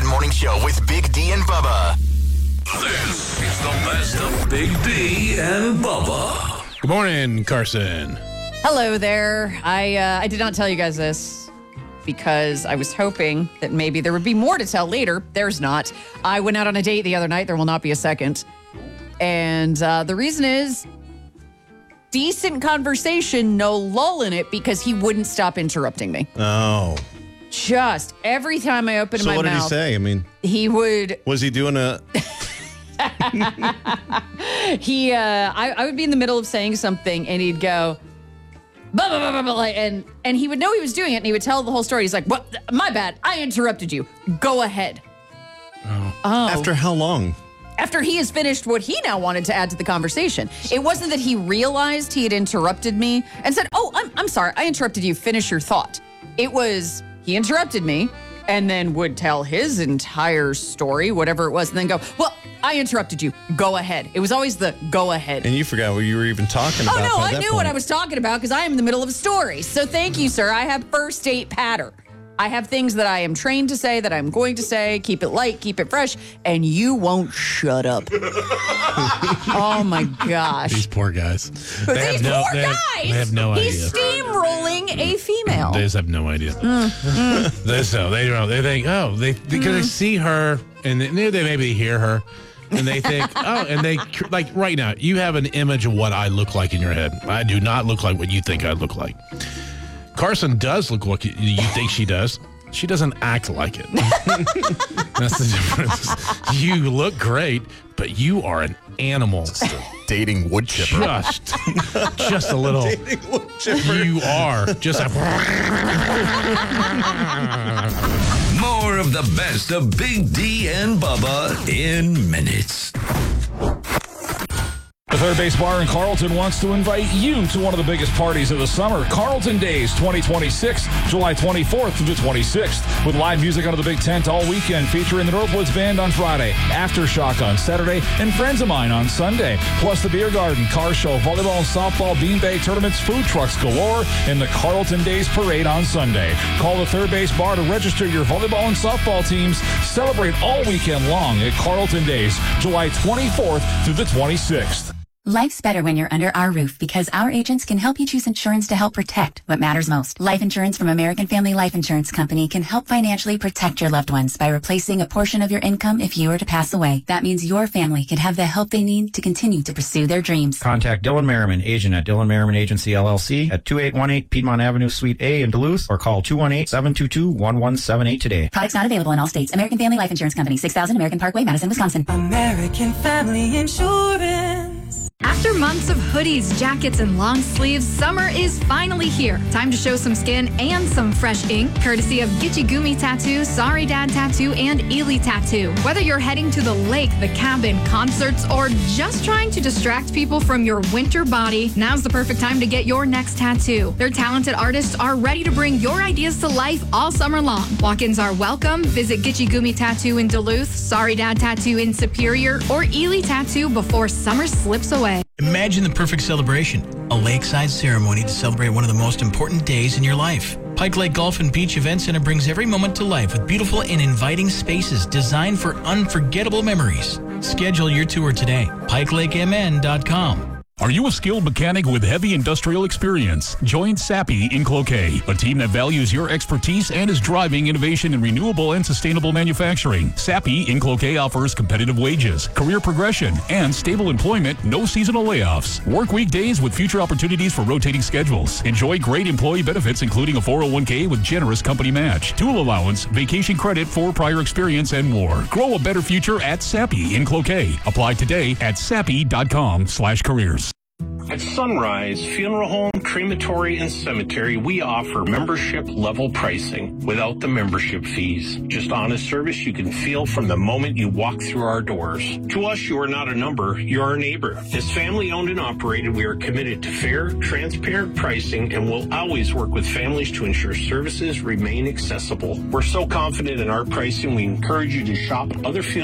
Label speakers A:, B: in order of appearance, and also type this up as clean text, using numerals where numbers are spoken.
A: Chad Morning Show with Big D and Bubba.
B: This is the best of Big D and Bubba.
C: Good morning, Carson.
D: Hello there. I did not tell you guys this because I was hoping that maybe there would be more to tell later. There's not. I went out on a date the other night. There will not be a second. And the reason is decent conversation, no lull in it, because he wouldn't stop interrupting me.
E: Oh.
D: Just every time I opened my mouth.
E: So what did he say? I mean,
D: he would.
E: Was he doing a...
D: I would be in the middle of saying something and he'd go, blah, blah, blah, blah, blah, and he would know he was doing it and he would tell the whole story. He's like, "What? My bad. I interrupted you. Go ahead." Oh.
E: After how long?
D: After he has finished what he now wanted to add to the conversation. It wasn't that he realized he had interrupted me and said, "Oh, I'm sorry. I interrupted you. Finish your thought." It was, he interrupted me and then would tell his entire story, whatever it was, and then go, "Well, I interrupted you. Go ahead." It was always the go ahead.
E: And you forgot what you were even talking about.
D: Oh, no, I knew what I was talking about because I am in the middle of a story. So thank you, sir. I have first date patter. I have things that I am trained to say, that I'm going to say, keep it light, keep it fresh, and you won't shut up. Oh, my gosh.
C: These poor guys.
D: They have no idea. He's steamrolling a female.
C: They just have no idea. They think, because they see her and they maybe hear her and they think, and they, like right now, you have an image of what I look like in your head. I do not look like what you think I look like. Carson does look like you think she does. She doesn't act like it. That's the difference. You look great, but you are an animal.
A: Just a dating wood chipper.
C: Just a little.
E: Dating wood chipper.
C: You are just a.
B: More of the best of Big D and Bubba in minutes.
F: The Third Base Bar in Carlton wants to invite you to one of the biggest parties of the summer, Carlton Days 2026, July 24th through the 26th, with live music under the big tent all weekend, featuring the Northwoods Band on Friday, Aftershock on Saturday, and Friends of Mine on Sunday. Plus the beer garden, car show, volleyball and softball, beanbag tournaments, food trucks galore, and the Carlton Days Parade on Sunday. Call the Third Base Bar to register your volleyball and softball teams. Celebrate all weekend long at Carlton Days, July 24th through the 26th.
G: Life's better when you're under our roof because our agents can help you choose insurance to help protect what matters most. Life insurance from American Family Life Insurance Company can help financially protect your loved ones by replacing a portion of your income if you were to pass away. That means your family can have the help they need to continue to pursue their dreams.
H: Contact Dylan Merriman, agent at Dylan Merriman Agency, LLC at 2818 Piedmont Avenue, Suite A in Duluth, or call 218-722-1178 today.
G: Products not available in all states. American Family Life Insurance Company, 6000 American Parkway, Madison, Wisconsin.
I: American Family Insurance.
J: After months of hoodies, jackets, and long sleeves, summer is finally here. Time to show some skin and some fresh ink, courtesy of Gitchy Gumi Tattoo, Sorry Dad Tattoo, and Ely Tattoo. Whether you're heading to the lake, the cabin, concerts, or just trying to distract people from your winter body, now's the perfect time to get your next tattoo. Their talented artists are ready to bring your ideas to life all summer long. Walk-ins are welcome. Visit Gitchy Gumi Tattoo in Duluth, Sorry Dad Tattoo in Superior, or Ely Tattoo before summer slips away.
K: Imagine the perfect celebration, a lakeside ceremony to celebrate one of the most important days in your life. Pike Lake Golf and Beach Event Center brings every moment to life with beautiful and inviting spaces designed for unforgettable memories. Schedule your tour today, PikeLakeMN.com.
L: Are you a skilled mechanic with heavy industrial experience? Join Sappi in Cloquet, a team that values your expertise and is driving innovation in renewable and sustainable manufacturing. Sappi in Cloquet offers competitive wages, career progression, and stable employment, no seasonal layoffs. Work weekdays with future opportunities for rotating schedules. Enjoy great employee benefits, including a 401k with generous company match, tool allowance, vacation credit for prior experience, and more. Grow a better future at Sappi in Cloquet. Apply today at sappi.com/careers.
M: At Sunrise Funeral Home, Crematory, and Cemetery, we offer membership-level pricing without the membership fees. Just honest service you can feel from the moment you walk through our doors. To us, you are not a number, you're our neighbor. As family-owned and operated, we are committed to fair, transparent pricing and will always work with families to ensure services remain accessible. We're so confident in our pricing, we encourage you to shop other funeral